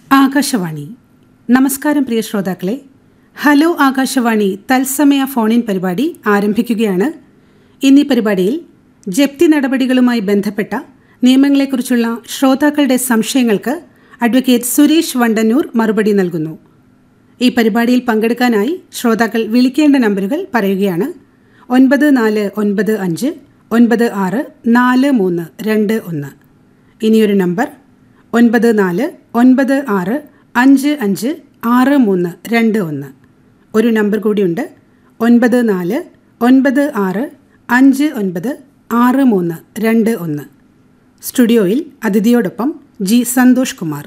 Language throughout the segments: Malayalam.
ആകാശവാണി. നമസ്കാരം പ്രിയ ശ്രോതാക്കളെ. ഹലോ ആകാശവാണി തത്സമയ ഫോണിൻ പരിപാടി ആരംഭിക്കുകയാണ്. ഇന്നീ പരിപാടിയിൽ ജപ്തി നടപടികളുമായി ബന്ധപ്പെട്ട നിയമങ്ങളെക്കുറിച്ചുള്ള ശ്രോതാക്കളുടെ സംശയങ്ങൾക്ക് അഡ്വക്കേറ്റ് സുരേഷ് വണ്ടന്നൂർ മറുപടി നൽകുന്നു. ഈ പരിപാടിയിൽ പങ്കെടുക്കാനായി ശ്രോതാക്കൾ വിളിക്കേണ്ട നമ്പറുകൾ പറയുകയാണ്: 9495964321. ഇനിയൊരു നമ്പർ 9496556321. ഒരു നമ്പർ കൂടിയുണ്ട്, 9496596321. സ്റ്റുഡിയോയിൽ അതിഥിയോടൊപ്പം ജി സന്തോഷ് കുമാർ.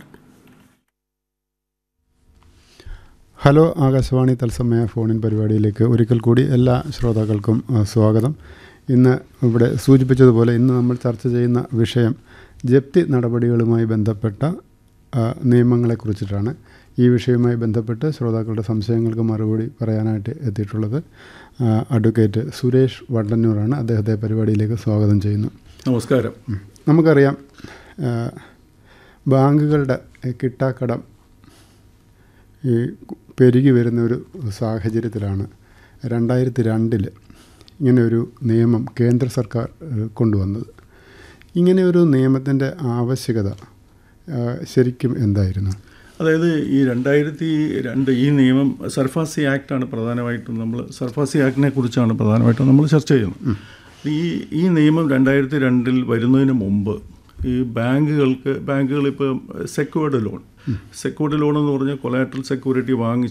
ഹലോ ആകാശവാണി തത്സമയ ഫോണിൻ പരിപാടിയിലേക്ക് ഒരിക്കൽ കൂടി എല്ലാ ശ്രോതാക്കൾക്കും സ്വാഗതം. ഇന്ന് ഇവിടെ സൂചിപ്പിച്ചതുപോലെ ഇന്ന് നമ്മൾ ചർച്ച ചെയ്യുന്ന വിഷയം ജപ്തി നടപടികളുമായി ബന്ധപ്പെട്ട നിയമങ്ങളെക്കുറിച്ചിട്ടാണ്. ഈ വിഷയവുമായി ബന്ധപ്പെട്ട് ശ്രോതാക്കളുടെ സംശയങ്ങൾക്ക് മറുപടി പറയാനായിട്ട് എത്തിയിട്ടുള്ളത് അഡ്വക്കേറ്റ് സുരേഷ് വണ്ടന്നൂറാണ്. അദ്ദേഹത്തെ പരിപാടിയിലേക്ക് സ്വാഗതം ചെയ്യുന്നു. നമസ്കാരം. നമുക്കറിയാം, ബാങ്കുകളുടെ കിട്ടാക്കടം ഈ പെരുകി വരുന്ന ഒരു സാഹചര്യത്തിലാണ് 2002 ഇങ്ങനെയൊരു നിയമം കേന്ദ്ര സർക്കാർ കൊണ്ടുവന്നത്. ഇങ്ങനെയൊരു നിയമത്തിൻ്റെ ആവശ്യകത ശരിക്കും എന്തായിരുന്നു? അതായത് ഈ 2002 ഈ നിയമം സർഫാസി ആക്റ്റാണ് പ്രധാനമായിട്ടും സർഫാസി ആക്ടിനെ കുറിച്ചാണ് പ്രധാനമായിട്ടും നമ്മൾ ചർച്ച ചെയ്യുന്നത്. ഈ നിയമം 2002 വരുന്നതിന് മുമ്പ് ഈ ബാങ്കുകൾ ഇപ്പോൾ സെക്യൂർഡ് ലോൺ എന്ന് പറഞ്ഞാൽ കൊളാറ്ററൽ സെക്യൂരിറ്റി